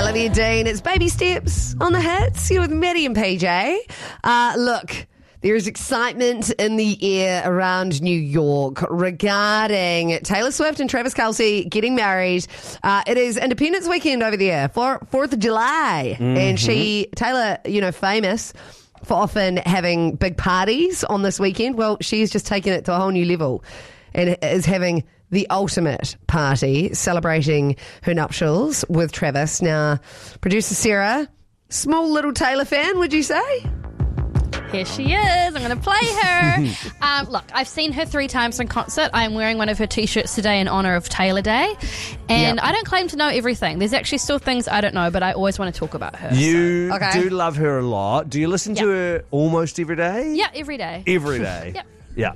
Olivia Dean. It's Baby Steps on the hits. You're with Maddie and PJ. Look, there is excitement in the air around New York regarding Taylor Swift and Travis Kelce getting married. It is Independence Weekend over there, 4th of July. And Taylor, famous for often having big parties on this weekend. Well, she's just taken it to a whole new level and is having the ultimate party celebrating her nuptials with Travis. Now, producer Sarah, small little Taylor fan, would you say? Here she is. I'm going to play her. Look, I've seen her 3 times in concert. I'm wearing one of her T-shirts today in honour of Taylor Day. And I don't claim to know everything. There's actually still things I don't know, but I always want to talk about her. You do love her a lot. Do you listen to her almost every day? Yeah, every day. Every day? Yep. Yeah.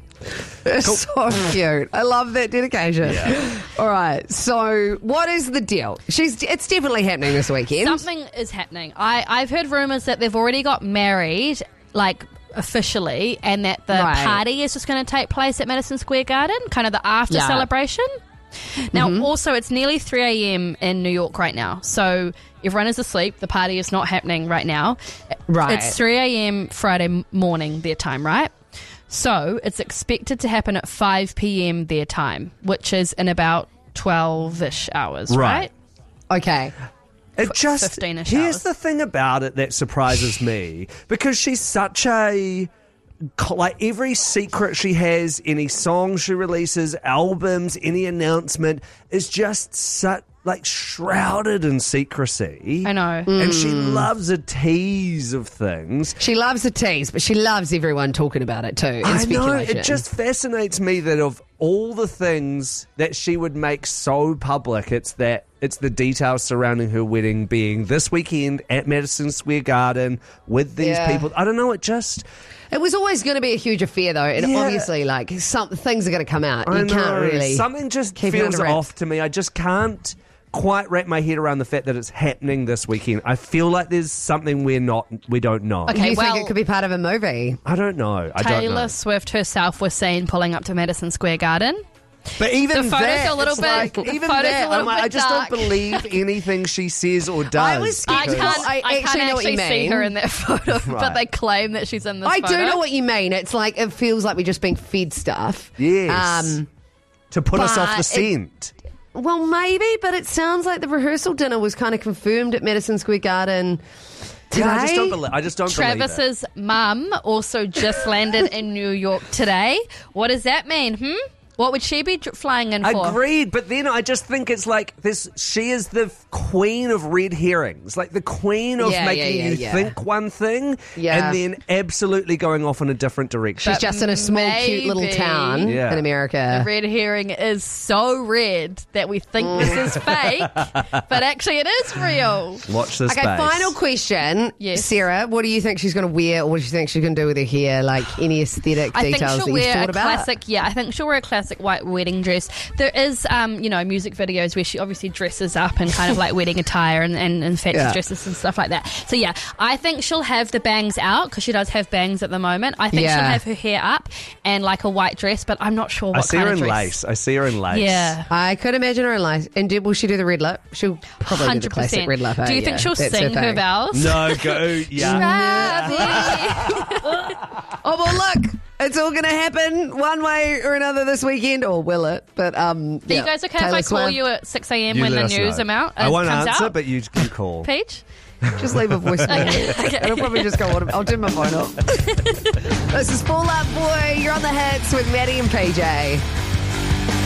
Cool. So cute. I love that dedication. Yeah. All right. So what is the deal? It's definitely happening this weekend. Something is happening. I've heard rumours that they've already got married, like officially, and that the party is just going to take place at Madison Square Garden, kind of the after celebration. Now, also, it's nearly 3 a.m. in New York right now, so everyone is asleep. The party is not happening right now. Right. It's 3 a.m. Friday morning their time, right? So it's expected to happen at 5 p.m. their time, which is in about 12-ish hours, right? Okay. It just, 15-ish here's hours. the thing about it that surprises me, because she's such a, like, every secret she has, any song she releases, albums, any announcement is just such, like, shrouded in secrecy. I know. And she loves a tease of things. She loves a tease, but she loves everyone talking about it too. And I know, speculation. it just fascinates me that of all the things that she would make so public, it's the details surrounding her wedding being this weekend at Madison Square Garden with these people. I don't know, it was always going to be a huge affair, though, and obviously, like, some things are going to come out. You can't really. Something just keep it feels under wraps. off to me. I just can't quite wrap my head around the fact that it's happening this weekend. I feel like there's something we don't know. Okay, You well, think it could be part of a movie? I don't know. Taylor Swift herself was seen pulling up to Madison Square Garden. But even The photo's that, a little it's bit- like, the even photo's that, a little I'm like, bit I just dark. don't believe anything she says or does. I Because- can't I I actually can't know what you actually see mean. her in that photo, but they claim that she's in this I photo. do know what you mean. It's like, it feels like we're just being fed stuff. Yes. To put us off the but scent. Well, maybe, but it sounds like the rehearsal dinner was kind of confirmed at Madison Square Garden today. Yeah, I just don't believe it. Travis's mum also just landed in New York today. What does that mean? What would she be flying in for? Agreed, but then I just think it's like this. She is the queen of red herrings, like the queen of making you think one thing and then absolutely going off in a different direction. She's just in a small, cute little town in America. The red herring is so red that we think this is fake, but actually it is real. Watch this. Okay, space. final question. Yes. Sarah, what do you think she's going to wear, or what do you think she's going to do with her hair? Like, any aesthetic I think details she'll that you've wear thought a about? classic. Yeah, I think she'll wear a classic white wedding dress. There is, music videos where she obviously dresses up in kind of like wedding attire and fancy dresses and stuff like that. So yeah, I think she'll have the bangs out because she does have bangs at the moment. I think she'll have her hair up and like a white dress, but I'm not sure what kind of dress. I see her in lace. Yeah. I could imagine her in lace. And will she do the red lip? She'll probably do the classic red lip. Do you think she'll sing her vows? No, go. Yeah. Oh, well, look. It's all going to happen one way or another this weekend, or will it? But Are you guys okay Taylor if I call Swift. you at 6 a.m. You when let the us news know. comes I won't answer, out? but you call. Peach? Just leave a voicemail. Okay. It'll probably just go on. I'll turn my phone off. This is Fall Out Boy. You're on the hits with Maddie and PJ.